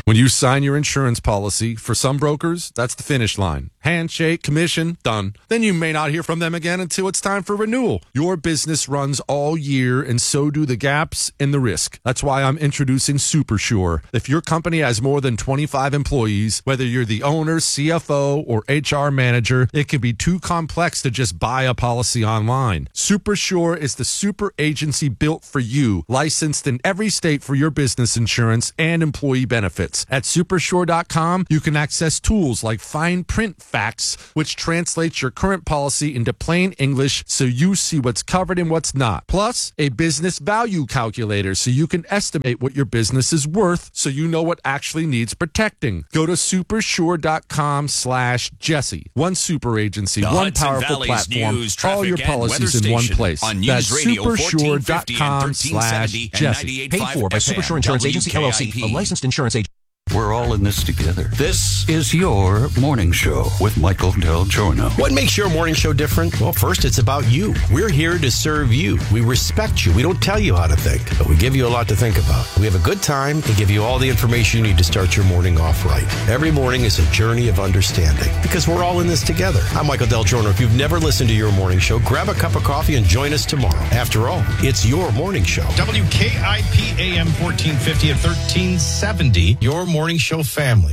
When you sign your insurance policy, for some brokers, that's the finish line. Handshake, commission, done. Then you may not hear from them again until it's time for renewal. Your business runs all year, and so do the gaps and the risk. That's why I'm introducing SuperSure. If your company has more than 25 employees, whether you're the owner, CFO, or HR manager, it can be too complex to just buy a policy online. SuperSure is the super agency built for you, licensed in every state for your business insurance and employee benefits. At supersure.com, you can access tools like fine print facts, which translates your current policy into plain English so you see what's covered and what's not. Plus, a business value calculator so you can estimate what your business is worth so you know what actually needs protecting. Go to supersure.com/Jesse. One super agency, one powerful platform, all your policies in one place. That's supersure.com/Jesse. Paid for by Supersure Insurance Agency, LLC, a licensed insurance agent. We're all in this together. This is your morning show with Michael Del Giorno. What makes your morning show different? Well, first, it's about you. We're here to serve you. We respect you. We don't tell you how to think, but we give you a lot to think about. We have a good time and give you all the information you need to start your morning off right. Every morning is a journey of understanding because we're all in this together. I'm Michael Del Giorno. If you've never listened to your morning show, grab a cup of coffee and join us tomorrow. After all, it's your morning show. WKIP AM 1450 and 1370, your morning show family.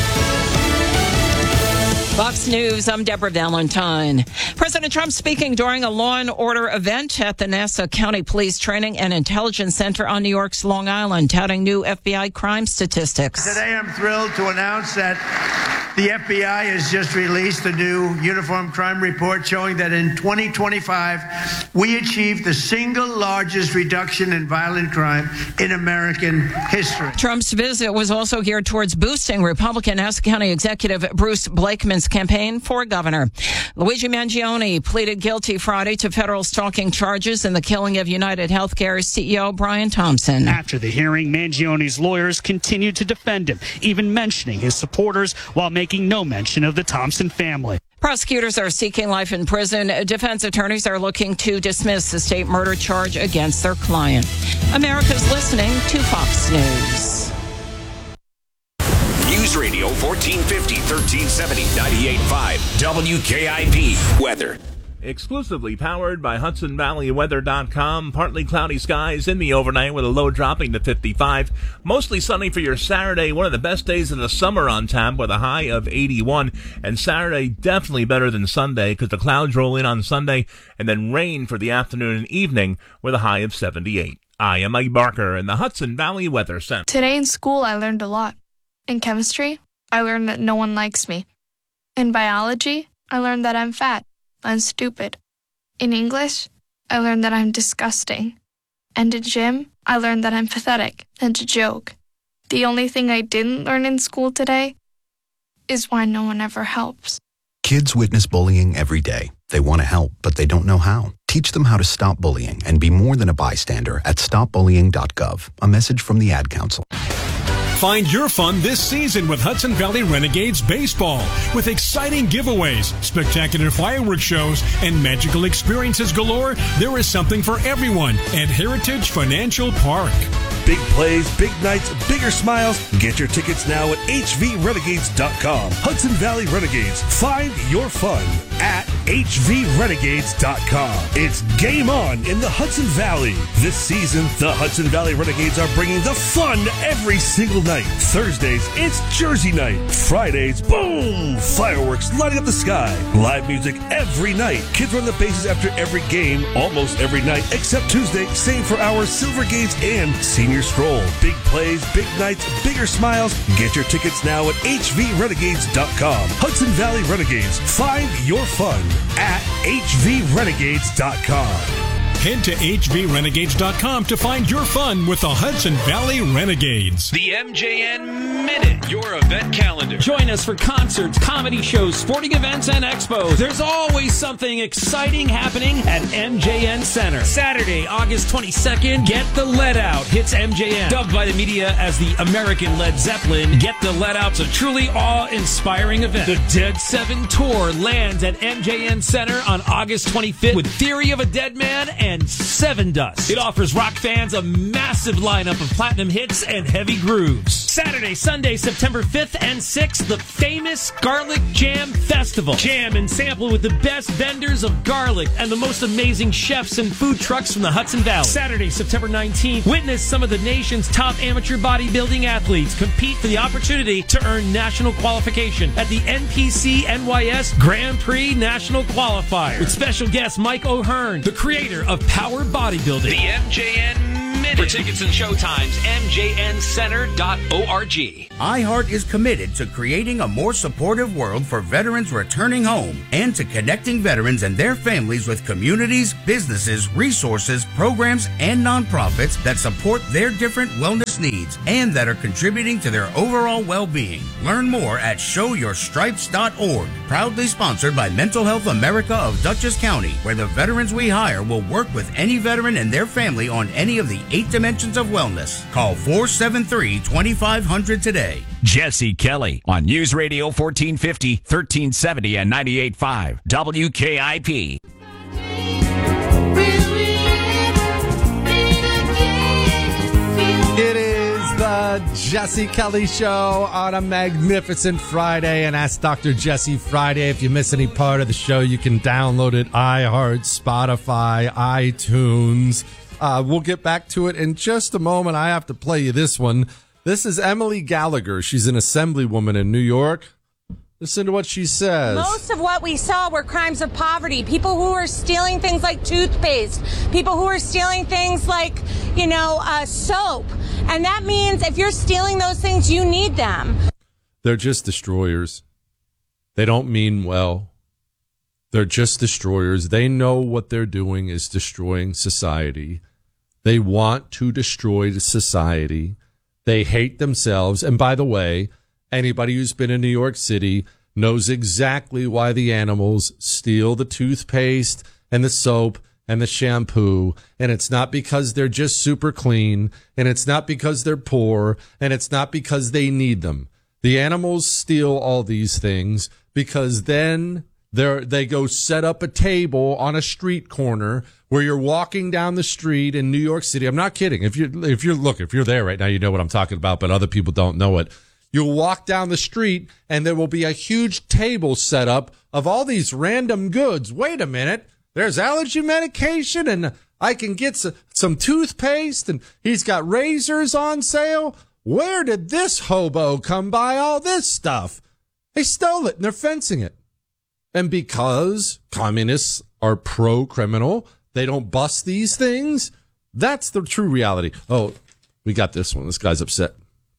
Fox News, I'm Deborah Valentine. President Trump speaking during a Law and Order event at the Nassau County Police Training and Intelligence Center on New York's Long Island, touting new FBI crime statistics. Today I'm thrilled to announce that the FBI has just released a new uniform crime report showing that in 2025, we achieved the single largest reduction in violent crime in American history. Trump's visit was also geared towards boosting Republican Nassau County Executive Bruce Blakeman's campaign for governor. Luigi Mangione pleaded guilty Friday to federal stalking charges in the killing of United Healthcare's CEO Brian Thompson. After the hearing, Mangione's lawyers continued to defend him, even mentioning his supporters while making no mention of the Thompson family. Prosecutors are seeking life in prison. Defense attorneys are looking to dismiss the state murder charge against their client. America's listening to Fox News. News Radio 1450, 1370, 98.5, WKIP. Weather. Exclusively powered by HudsonValleyWeather.com. Partly cloudy skies in the overnight with a low dropping to 55. Mostly sunny for your Saturday. One of the best days of the summer on tap with a high of 81. And Saturday definitely better than Sunday because the clouds roll in on Sunday and then rain for the afternoon and evening with a high of 78. I am Mike Barker in the Hudson Valley Weather Center. Today in school I learned a lot. In chemistry, I learned that no one likes me. In biology, I learned that I'm fat. I'm stupid. In English, I learned that I'm disgusting. And in gym, I learned that I'm pathetic and a joke. The only thing I didn't learn in school today is why no one ever helps. Kids witness bullying every day. They want to help, but they don't know how. Teach them how to stop bullying and be more than a bystander at stopbullying.gov. A message from the Ad Council. Find your fun this season with Hudson Valley Renegades Baseball. With exciting giveaways, spectacular fireworks shows, and magical experiences galore, there is something for everyone at Heritage Financial Park. Big plays, big nights, bigger smiles. Get your tickets now at hvrenegades.com. Hudson Valley Renegades. Find your fun at hvrenegades.com. It's game on in the Hudson Valley. This season, the Hudson Valley Renegades are bringing the fun every single night. Thursdays, it's Jersey night. Fridays, boom! Fireworks lighting up the sky. Live music every night. Kids run the bases after every game, almost every night, except Tuesday, same for our Silver Gates and Senior Stroll. Big plays, big nights, bigger smiles. Get your tickets now at hvrenegades.com. Hudson Valley Renegades. Find your fun at hvrenegades.com. Head to hvrenegades.com to find your fun with the Hudson Valley Renegades. The MJN Minute, your event calendar. Join us for concerts, comedy shows, sporting events, and expos. There's always something exciting happening at MJN Center. Saturday, August 22nd, Get the Let Out hits MJN. Dubbed by the media as the American Led Zeppelin, Get the Let Out's a truly awe-inspiring event. The Dead 7 Tour lands at MJN Center on August 25th with Theory of a Dead Man and Seven Dust. It offers rock fans a massive lineup of platinum hits and heavy grooves. Saturday, Sunday, September 5th and 6th, the famous Garlic Jam Festival. Jam and sample with the best vendors of garlic and the most amazing chefs and food trucks from the Hudson Valley. Saturday, September 19th, witness some of the nation's top amateur bodybuilding athletes compete for the opportunity to earn national qualification at the NPC NYS Grand Prix National Qualifier with special guest Mike O'Hearn, the creator of Power Bodybuilding. The MJN Minute. For tickets and showtimes, mjncenter.org. iHeart is committed to creating a more supportive world for veterans returning home and to connecting veterans and their families with communities, businesses, resources, programs, and nonprofits that support their different wellness needs and that are contributing to their overall well-being. Learn more at showyourstripes.org. Proudly sponsored by Mental Health America of Dutchess County, where the veterans we hire will work with any veteran and their family on any of the 8 dimensions of wellness. Call 473-2500 today. Jesse Kelly on News Radio 1450, 1370, and 98.5 WKIP. It is the Jesse Kelly Show on a magnificent Friday, and Ask Dr. Jesse Friday. If you miss any part of the show, you can download it, iHeart, Spotify, iTunes. We'll get back to it in just a moment. I have to play you this one. This is Emily Gallagher. She's an assemblywoman in New York. Listen to what she says. Most of what we saw were crimes of poverty. People who were stealing things like toothpaste. People who were stealing things like, soap. And that means if you're stealing those things, you need them. They're just destroyers. They don't mean well. They're just destroyers. They know what they're doing is destroying society. They want to destroy society. They hate themselves. And by the way, anybody who's been in New York City knows exactly why the animals steal the toothpaste and the soap and the shampoo. And it's not because they're just super clean. And it's not because they're poor. And it's not because they need them. The animals steal all these things because then they go set up a table on a street corner where you're walking down the street in New York City. I'm not kidding. If you're there right now, you know what I'm talking about, but other people don't know it. You'll walk down the street and there will be a huge table set up of all these random goods. Wait a minute. There's allergy medication and I can get some toothpaste and he's got razors on sale. Where did this hobo come by all this stuff? They stole it and they're fencing it. And because communists are pro-criminal, they don't bust these things. That's the true reality. Oh, we got this one. This guy's upset.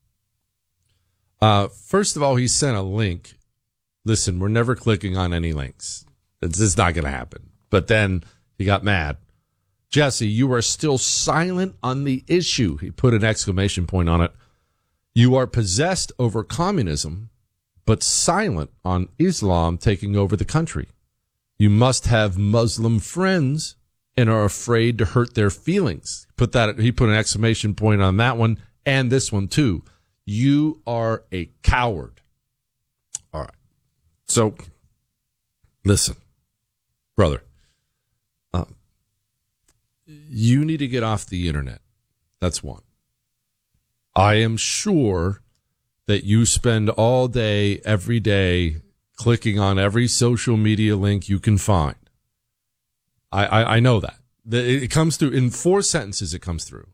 First of all, he sent a link. Listen, we're never clicking on any links. It's just not going to happen. But then he got mad. Jesse, you are still silent on the issue. He put an exclamation point on it. You are possessed over communism, but silent on Islam taking over the country. You must have Muslim friends and are afraid to hurt their feelings. He put an exclamation point on that one and this one too. You are a coward. All right. So, listen, brother, you need to get off the internet. That's one. I am sure that you spend all day, every day, clicking on every social media link you can find. I know that. It comes through in 4 sentences. It comes through.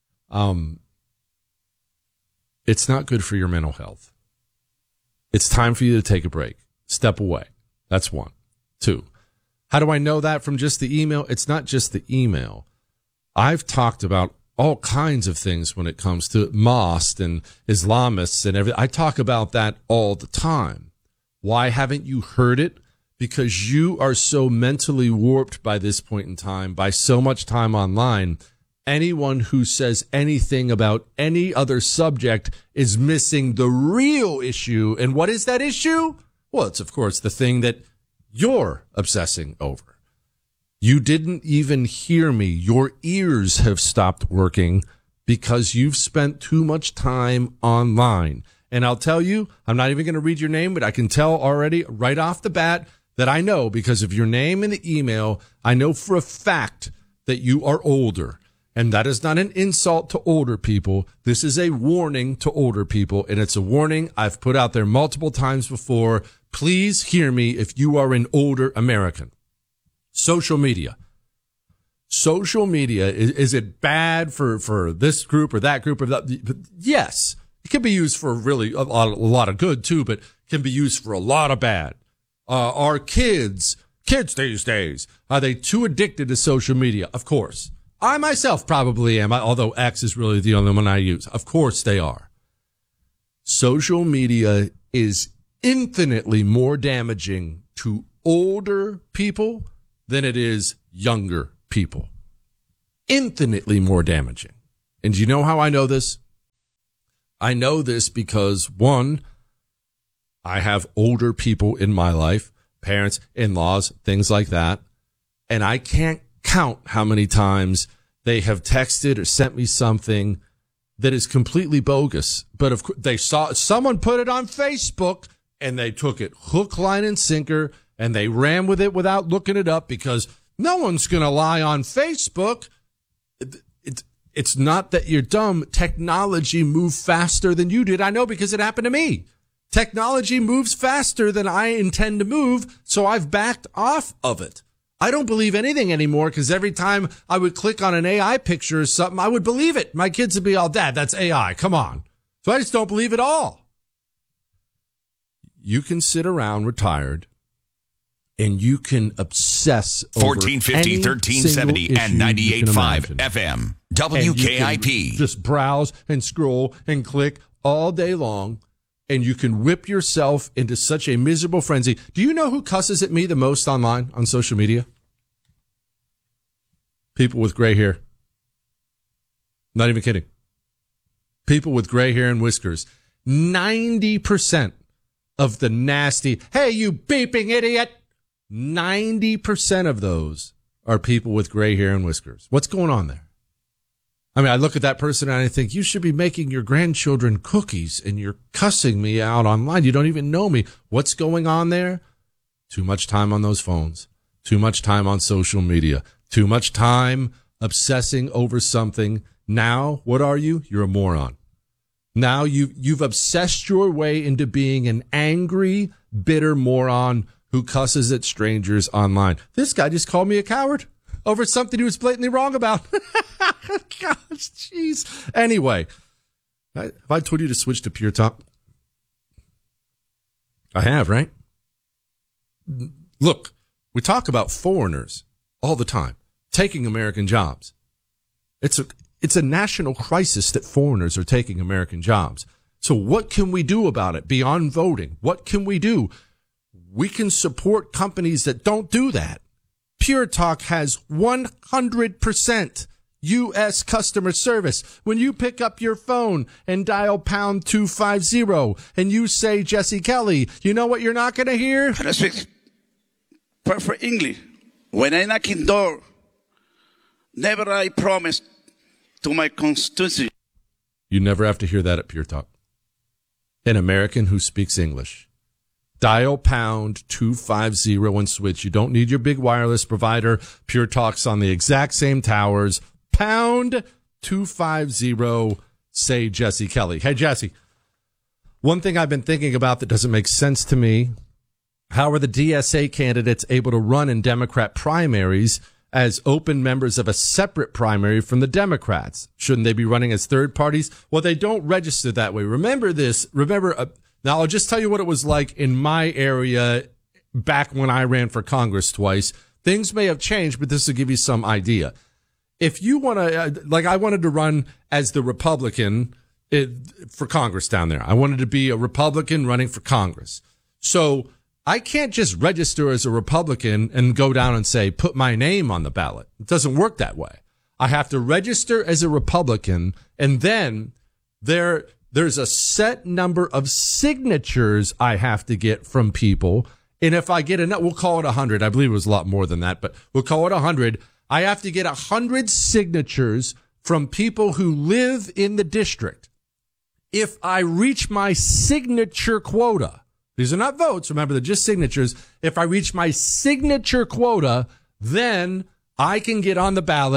It's not good for your mental health. It's time for you to take a break. Step away. That's 1. 2. How do I know that from just the email? It's not just the email. I've talked about all kinds of things when it comes to mosques and Islamists and everything. I talk about that all the time. Why haven't you heard it? Because you are so mentally warped by this point in time, by so much time online. Anyone who says anything about any other subject is missing the real issue. And what is that issue? Well, it's, of course, the thing that you're obsessing over. You didn't even hear me. Your ears have stopped working because you've spent too much time online. And I'll tell you, I'm not even going to read your name, but I can tell already right off the bat that I know because of your name in the email, I know for a fact that you are older. And that is not an insult to older people. This is a warning to older people, and it's a warning I've put out there multiple times before. Please hear me if you are an older American. Social media. Social media, is it bad for this group or that group or that? Yes. It can be used for really a lot of good too, but can be used for a lot of bad. Are kids these days, are they too addicted to social media? Of course. I myself probably am, although X is really the only one I use. Of course they are. Social media is infinitely more damaging to older people than it is younger people. Infinitely more damaging. And do you know how I know this? I know this because, one, I have older people in my life, parents, in-laws, things like that, and I can't count how many times they have texted or sent me something that is completely bogus. But of course, they saw someone put it on Facebook and they took it hook, line, and sinker, and they ran with it without looking it up because no one's going to lie on Facebook. It's not that you're dumb. Technology moved faster than you did. I know because it happened to me. Technology moves faster than I intend to move, so I've backed off of it. I don't believe anything anymore because every time I would click on an AI picture or something, I would believe it. My kids would be all, Dad, that's AI. Come on. So I just don't believe it all. You can sit around retired and you can obsess over 1450, 1370, and 98.5 FM. WKIP. Just browse and scroll and click all day long, and you can whip yourself into such a miserable frenzy. Do you know who cusses at me the most online on social media? People with gray hair. Not even kidding. People with gray hair and whiskers. 90% of the nasty, hey, you beeping idiot, 90% of those are people with gray hair and whiskers. What's going on there? I mean, I look at that person and I think, you should be making your grandchildren cookies and you're cussing me out online. You don't even know me. What's going on there? Too much time on those phones. Too much time on social media. Too much time obsessing over something. Now, what are you? You're a moron. Now you've obsessed your way into being an angry, bitter moron who cusses at strangers online. This guy just called me a coward over something he was blatantly wrong about. Gosh, jeez. Anyway, have I told you to switch to Pure Talk? I have, right? Look, we talk about foreigners all the time taking American jobs. It's a national crisis that foreigners are taking American jobs. So what can we do about it beyond voting? What can we do? We can support companies that don't do that. Pure Talk has 100% U.S. customer service. When you pick up your phone and dial pound 250 and you say Jesse Kelly, you know what you're not going to hear? I speak perfect English. When I knock in door, never I promise to my constituency. You never have to hear that at Pure Talk. An American who speaks English. Dial pound 250 and switch. You don't need your big wireless provider. Pure Talk's on the exact same towers. Pound 250. Say Jesse Kelly. Hey, Jesse. One thing I've been thinking about that doesn't make sense to me. How are the DSA candidates able to run in Democrat primaries as open members of a separate primary from the Democrats? Shouldn't they be running as third parties? Well, they don't register that way. Remember this. Now, I'll just tell you what it was like in my area back when I ran for Congress twice. Things may have changed, but this will give you some idea. If you want to, like I wanted to run as the Republican for Congress down there. I wanted to be a Republican running for Congress. So I can't just register as a Republican and go down and say, put my name on the ballot. It doesn't work that way. I have to register as a Republican, and then there's a set number of signatures I have to get from people. And if I get enough, we'll call it 100. I believe it was a lot more than that, but we'll call it 100. I have to get 100 signatures from people who live in the district. If I reach my signature quota, these are not votes, remember, they're just signatures. If I reach my signature quota, then I can get on the ballot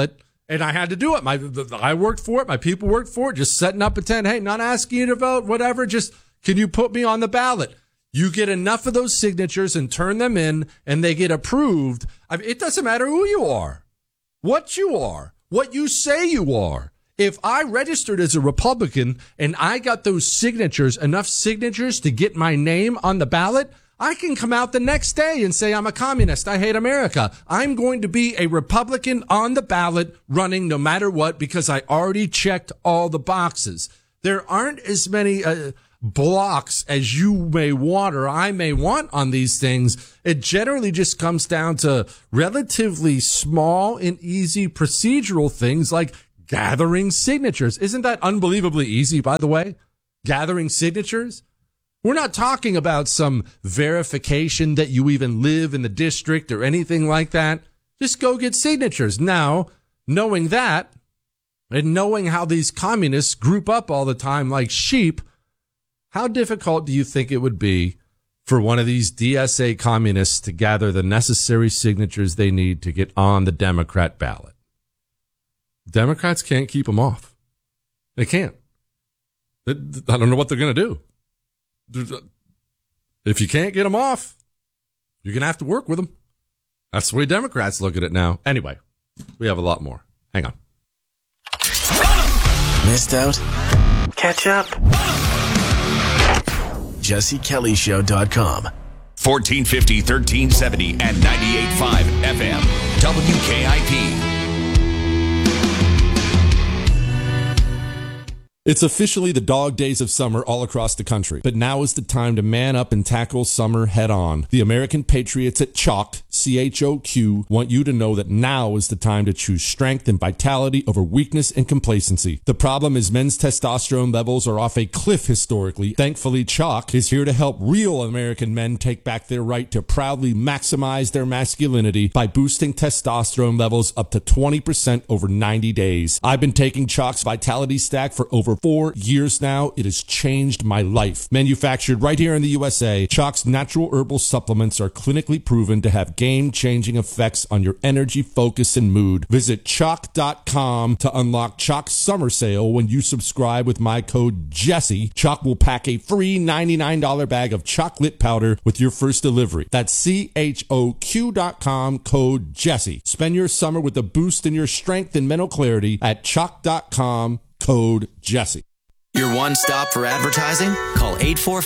And I had to do it. I worked for it. My people worked for it. Just setting up a tent. Hey, not asking you to vote, whatever. Just, can you put me on the ballot? You get enough of those signatures and turn them in, and they get approved. It doesn't matter who you are, what you say you are. If I registered as a Republican and I got those signatures, enough signatures to get my name on the ballot, I can come out the next day and say I'm a communist. I hate America. I'm going to be a Republican on the ballot running no matter what because I already checked all the boxes. There aren't as many blocks as you may want or I may want on these things. It generally just comes down to relatively small and easy procedural things like gathering signatures. Isn't that unbelievably easy, by the way? Gathering signatures? We're not talking about some verification that you even live in the district or anything like that. Just go get signatures. Now, knowing that and knowing how these communists group up all the time like sheep, how difficult do you think it would be for one of these DSA communists to gather the necessary signatures they need to get on the Democrat ballot? Democrats can't keep them off. They can't. I don't know what they're going to do. If you can't get them off, you're going to have to work with them. That's the way Democrats look at it now. Anyway, we have a lot more. Hang on. Missed out? Catch up. JesseKellyShow.com. 1450, 1370, and 98.5 FM. WKIP. It's officially the dog days of summer all across the country, but now is the time to man up and tackle summer head on. The American Patriots at Chalk, CHOQ, want you to know that now is the time to choose strength and vitality over weakness and complacency. The problem is men's testosterone levels are off a cliff historically. Thankfully, Chalk is here to help real American men take back their right to proudly maximize their masculinity by boosting testosterone levels up to 20% over 90 days. I've been taking Chalk's Vitality Stack for over 4 years now. It has changed my life. Manufactured right here in the USA, Chalk's natural herbal supplements are clinically proven to have game-changing effects on your energy, focus, and mood. Visit Chalk.com to unlock Chalk's summer sale. When you subscribe with my code Jesse, Chalk will pack a free $99 bag of chocolate powder with your first delivery. That's CHOQ.com, code Jesse. Spend your summer with a boost in your strength and mental clarity at Chalk.com, code Jesse. Your one stop for advertising? Call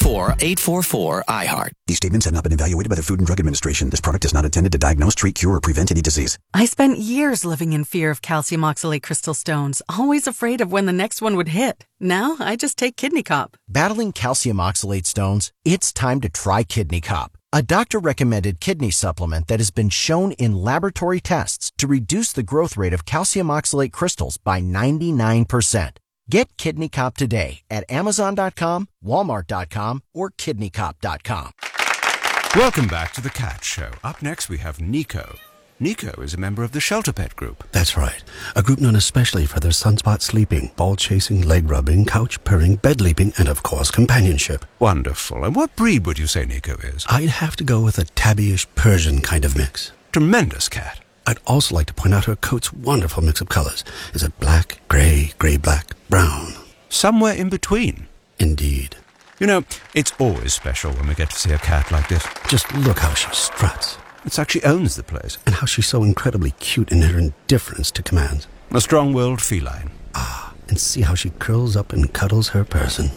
844-844-IHEART. These statements have not been evaluated by the Food and Drug Administration. This product is not intended to diagnose, treat, cure, or prevent any disease. I spent years living in fear of calcium oxalate crystal stones, always afraid of when the next one would hit. Now, I just take Kidney Cop. Battling calcium oxalate stones? It's time to try Kidney Cop, a doctor-recommended kidney supplement that has been shown in laboratory tests to reduce the growth rate of calcium oxalate crystals by 99%. Get Kidney Cop today at Amazon.com, Walmart.com, or KidneyCop.com. Welcome back to The Cat Show. Up next, we have Nico. Nico is a member of the Shelter Pet Group. That's right. A group known especially for their sunspot sleeping, ball chasing, leg rubbing, couch purring, bed leaping, and of course, companionship. Wonderful. And what breed would you say Nico is? I'd have to go with a tabbyish Persian kind of mix. Tremendous cat. I'd also like to point out her coat's wonderful mix of colors. Is it black, gray, gray-black, brown? Somewhere in between. Indeed. You know, it's always special when we get to see a cat like this. Just look how she struts. It's like she owns the place. And how she's so incredibly cute in her indifference to commands. A strong-willed feline. Ah, and see how she curls up and cuddles her person.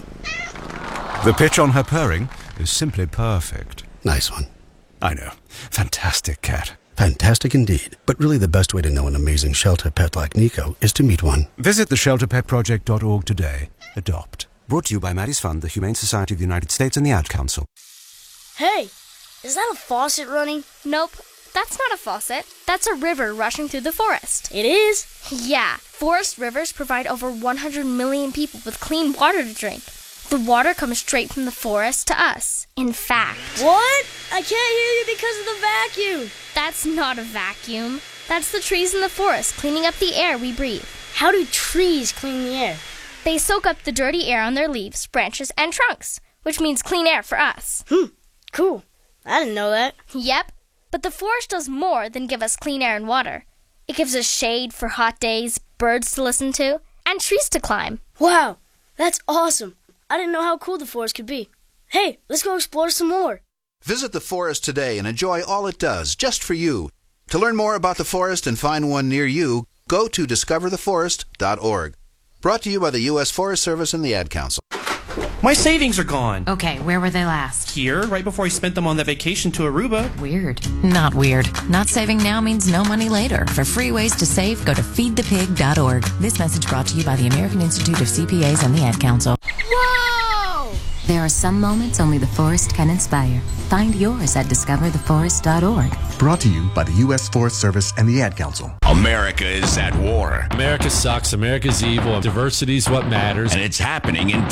The pitch on her purring is simply perfect. Nice one. I know. Fantastic cat. Fantastic indeed. But really the best way to know an amazing shelter pet like Nico is to meet one. Visit theshelterpetproject.org today. Adopt. Brought to you by Maddie's Fund, the Humane Society of the United States, and the Ad Council. Hey, is that a faucet running? Nope, that's not a faucet. That's a river rushing through the forest. It is? Yeah, forest rivers provide over 100 million people with clean water to drink. The water comes straight from the forest to us. In fact... What? I can't hear you because of the vacuum. That's not a vacuum. That's the trees in the forest cleaning up the air we breathe. How do trees clean the air? They soak up the dirty air on their leaves, branches, and trunks, which means clean air for us. Cool. I didn't know that. Yep. But the forest does more than give us clean air and water. It gives us shade for hot days, birds to listen to, and trees to climb. Wow, that's awesome. I didn't know how cool the forest could be. Hey, let's go explore some more. Visit the forest today and enjoy all it does, just for you. To learn more about the forest and find one near you, go to discovertheforest.org. Brought to you by the U.S. Forest Service and the Ad Council. My savings are gone. Okay, where were they last? Here, right before I spent them on that vacation to Aruba. Weird. Not weird. Not saving now means no money later. For free ways to save, go to feedthepig.org. This message brought to you by the American Institute of CPAs and the Ad Council. Whoa! There are some moments only the forest can inspire. Find yours at discovertheforest.org. Brought to you by the U.S. Forest Service and the Ad Council. America is at war. America sucks. America's evil. Diversity's what matters. And it's happening in